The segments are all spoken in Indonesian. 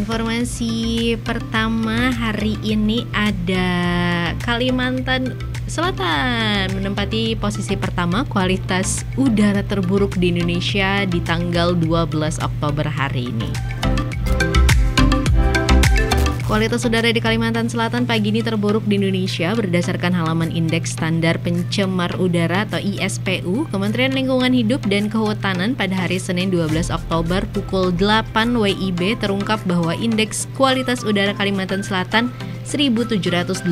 Informasi pertama hari ini ada Kalimantan Selatan menempati posisi pertama kualitas udara terburuk di Indonesia di tanggal 12 Oktober hari ini. Kualitas udara di Kalimantan Selatan pagi ini terburuk di Indonesia berdasarkan halaman Indeks Standar Pencemar Udara atau ISPU Kementerian Lingkungan Hidup dan Kehutanan pada hari Senin 12 Oktober pukul 8 WIB terungkap bahwa Indeks Kualitas Udara Kalimantan Selatan 1789.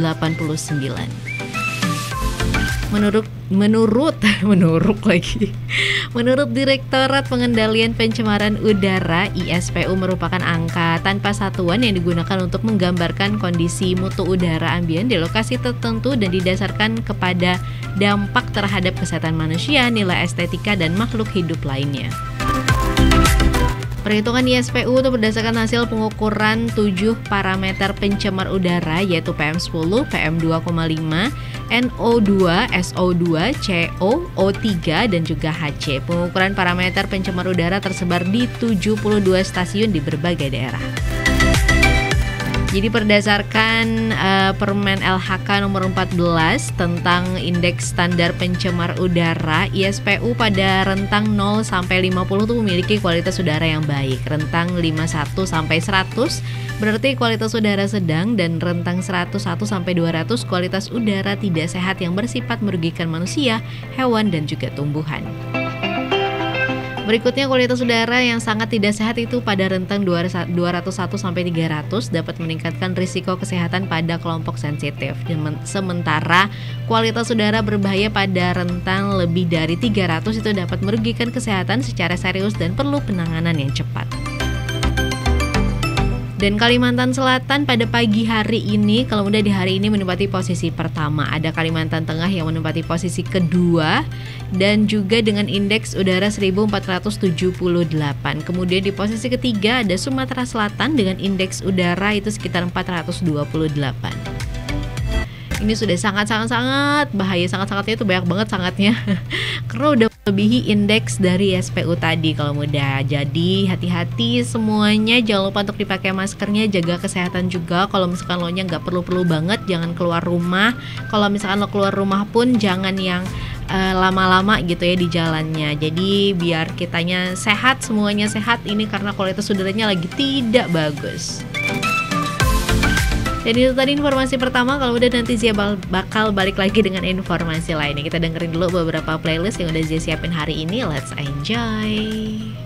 Menurut Direktorat Pengendalian Pencemaran Udara ISPU merupakan angka tanpa satuan yang digunakan untuk menggambarkan kondisi mutu udara ambien di lokasi tertentu dan didasarkan kepada dampak terhadap kesehatan manusia, nilai estetika dan makhluk hidup lainnya. Perhitungan ISPU itu berdasarkan hasil pengukuran 7 parameter pencemar udara yaitu PM10, PM2,5, NO2, SO2, CO, O3, dan juga HC. Pengukuran parameter pencemar udara tersebar di 72 stasiun di berbagai daerah. Jadi berdasarkan Permen LHK nomor 14 tentang Indeks Standar Pencemar Udara, ISPU pada rentang 0 sampai 50 itu memiliki kualitas udara yang baik. Rentang 51 sampai 100 berarti kualitas udara sedang, dan rentang 101 sampai 200 kualitas udara tidak sehat yang bersifat merugikan manusia, hewan dan juga tumbuhan. Berikutnya kualitas udara yang sangat tidak sehat itu pada rentang 201 sampai 300 dapat meningkatkan risiko kesehatan pada kelompok sensitif. Sementara kualitas udara berbahaya pada rentang lebih dari 300 itu dapat merugikan kesehatan secara serius dan perlu penanganan yang cepat. Dan Kalimantan Selatan pada pagi hari ini, kalau udah di hari ini menempati posisi pertama. Ada Kalimantan Tengah yang menempati posisi kedua dan juga dengan indeks udara 1478. Kemudian di posisi ketiga ada Sumatera Selatan dengan indeks udara itu sekitar 428. Ini sudah sangat bahaya, sangat-sangatnya itu banyak banget sangatnya karena udah melebihi indeks dari SPU tadi kalau mudah. Jadi hati-hati semuanya, jangan lupa untuk dipakai maskernya, jaga kesehatan juga. Kalau misalkan lo nya nggak perlu-perlu banget, jangan keluar rumah. Kalau misalkan lo keluar rumah pun jangan yang lama-lama gitu ya di jalannya. Jadi biar kitanya sehat, semuanya sehat ini karena kualitas udaranya lagi tidak bagus. Dan itu tadi informasi pertama. Kalau udah nanti Zia bakal balik lagi dengan informasi lainnya. Kita dengerin dulu beberapa playlist yang udah Zia siapin hari ini. Let's enjoy.